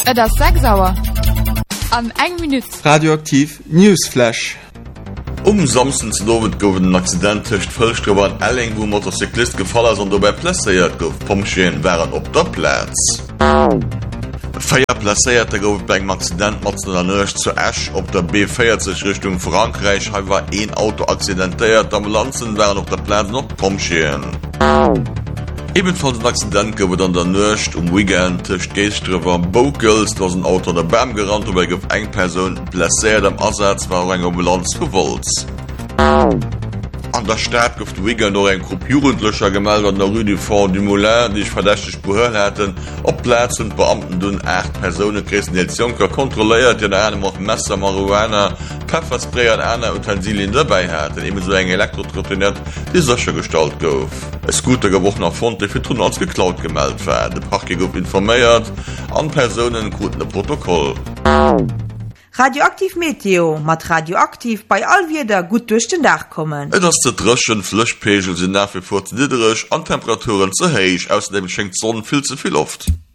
Das 6 sauer. An 1 Minute. Radioaktiv Newsflash. Samsten zu Dovet gouf den Accident techt Vëllstrower an Elling, wo Motorcyklist gefall ass an dobei placéiert gouf. Pomscheen wären op der Platz. Feier placéiert gouf beim Accident mat an Nëcht zu Ash op der B40 Richtung Frankreich ha war een Auto accidentéiert, Ambulanzen wären op der Platz noch Pomscheen. Ebenfalls ein Accident gouf an der Nëcht Weekend techt Geestrewer Bokels, dats ein Auto der Bam gerannt, wobei gouf eng Person placéiert am Ersatz war eng Ambulanz verwolz. An der Stadt gouf Weekend noch eng Gruppe Jugendlöcher gemeldet an der Rue du Fond du Moulin, die ich verdächtig behör hätten. Op Platz und Beamten dun 8 Personen Christen Junker kontrolliert, die der eine noch Messer, Marihuana, Pfefferspray an einer Utensilien dabei hatten, ebenso eng Elektrotrottinett, die solcher Gestalt gouf. Es gute gewochener Fond, die für Tun als geklaut gemeldet werden. Der Park gouf informiert, an Personen guten Protokoll. Radioaktiv Meteo mat radioaktiv bei allwieder gut durch den Dach kommen. Et ass de drschen Flöschpegel sind nach wie vor zu niedrig, an Temperaturen zu heich, außerdem schenkt Sonnen viel zu viel Luft.